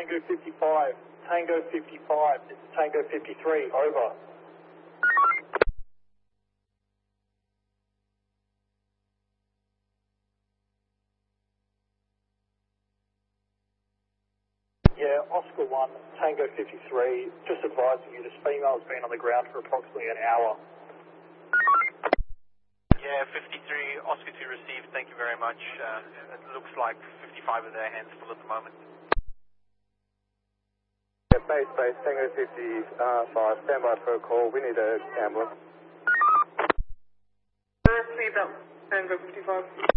Tango 55. Tango 55. This is Tango 53. Over. Yeah, Oscar 1, Tango 53. Just advising you, this female's been on the ground for approximately an hour. Yeah, 53, Oscar 2 received, thank you very much. It looks like 55 of their hands full at the moment. Yeah, base, Tango 55, stand by for a call, we need a ambulance. Tango 55.